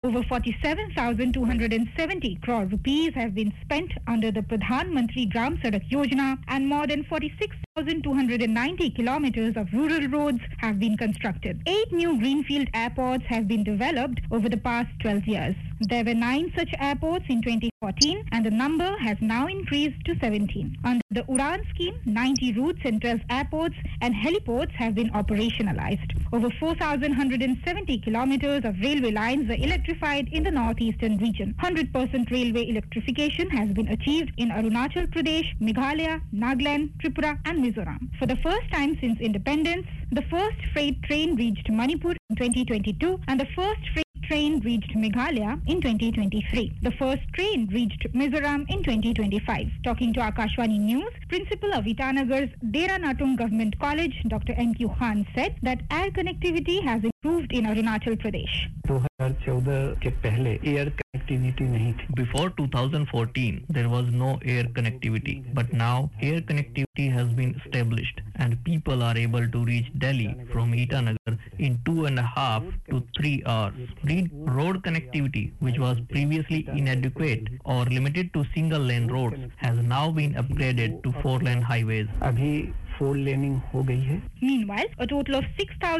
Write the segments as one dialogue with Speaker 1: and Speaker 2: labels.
Speaker 1: Over 47,270 crore rupees have been spent under the Pradhan Mantri Gram Sadak Yojana, and more than 46,290 kilometers of rural roads have been constructed. 8 new greenfield airports have been developed over the past 12 years. There were 9 such airports in 2014, and the number has now increased to 17. Under the Udan scheme, 90 routes and 12 airports and heliports have been operationalized. Over 4,170 kilometers of railway lines were electrified in the northeastern region. 100% railway electrification has been achieved in Arunachal Pradesh, Meghalaya, Nagaland, Tripura and Mizoram. For the first time since independence, the first freight train reached Manipur in 2022 and the first freight train reached Meghalaya in 2023. The first train reached Mizoram in 2025. Talking to Akashvani News, Principal of Itanagar's Dera Natung Government College, Dr. N.Q. Khan said that air connectivity has improved in Arunachal Pradesh.
Speaker 2: 2014 के पहले air connectivity नहीं थी.
Speaker 3: Before 2014, there was no air connectivity, but now air connectivity has been established and people are able to reach Delhi from Itanagar in 2.5 to 3 hours. Road connectivity, which was previously inadequate or limited to single-lane roads, has now been upgraded to 4-lane highways.
Speaker 2: अभी 4-laning हो गई है.
Speaker 1: Meanwhile, a total of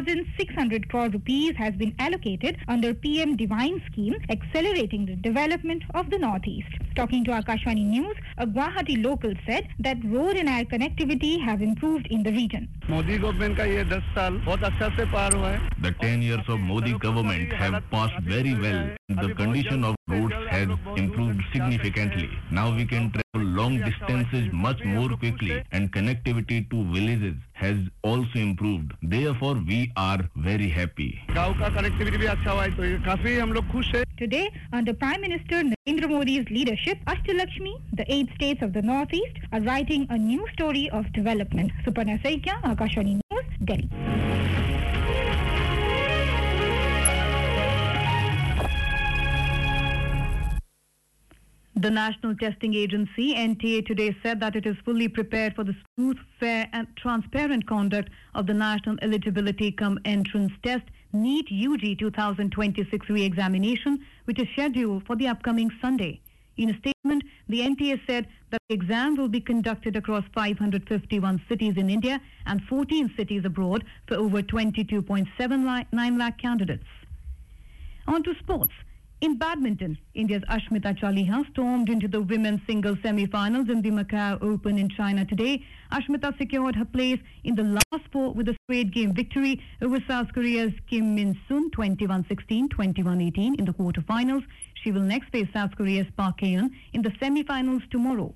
Speaker 1: 6,600 crore rupees has been allocated under PM Divine scheme, accelerating the development of the Northeast. Talking to Akashvani News, a Guwahati local said that road and air connectivity have improved in the region.
Speaker 4: Modi government का ये 10 साल बहुत अच्छा से पार हुआ है.
Speaker 5: The 10 years of Modi government have passed very well. The condition of roads has improved significantly. Now we can travel long distances much more quickly, and connectivity to villages has also improved. Therefore, we are very happy.
Speaker 4: गाँव का connectivity भी अच्छा हुआ है, तो काफी हम लोग खुश हैं.
Speaker 1: Today, under Prime Minister Narendra Modi's leadership, Ashtalakshmi, the 8 states of the Northeast, are writing a new story of development. Suparna Saikia, Akashvani News, Delhi. The National Testing Agency, NTA, today said that it is fully prepared for the smooth, fair and transparent conduct of the National Eligibility Cum Entrance Test, NEET UG 2026 re-examination, which is scheduled for the upcoming Sunday. In a statement, the NTA said that the exam will be conducted across 551 cities in India and 14 cities abroad for over 22.79 lakh candidates. On to sports. In badminton, India's Ashmita Chaliha stormed into the women's singles semi-finals in the Macau Open in China today. Ashmita secured her place in the last 4 with a straight game victory over South Korea's Kim Min-sun 21-16, 21-18 in the quarterfinals. She will next face South Korea's Park Hae-eun in the semi-finals tomorrow.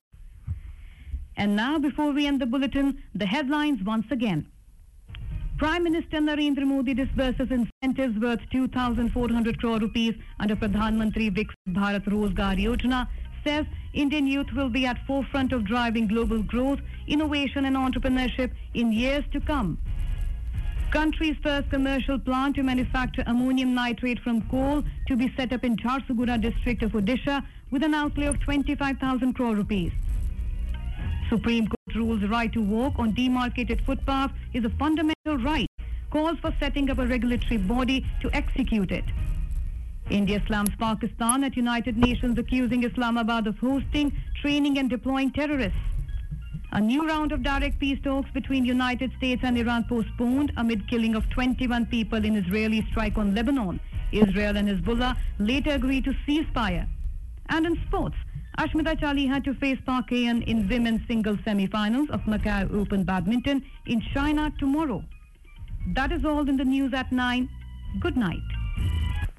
Speaker 1: And now, before we end the bulletin, the headlines once again. Prime Minister Narendra Modi disburses incentives worth 2,400 crore rupees under Pradhan Mantri Viksit Bharat Rozgar Yojana, says Indian youth will be at forefront of driving global growth, innovation and entrepreneurship in years to come. Country's first commercial plant to manufacture ammonium nitrate from coal to be set up in Jharsuguda district of Odisha with an outlay of 25,000 crore rupees. Supreme Court rules right to walk on demarcated footpaths is a fundamental right, calls for setting up a regulatory body to execute it. India slams Pakistan at United Nations, accusing Islamabad of hosting, training and deploying terrorists. A new round of direct peace talks between United States and Iran postponed amid killing of 21 people in Israeli strike on Lebanon. Israel and Hezbollah later agreed to ceasefire. And in sports, Ashmita Chaliha to face Park Hae-eun in women's singles semi-finals of Macau Open Badminton in China tomorrow. That is all in the news at 9. Good night.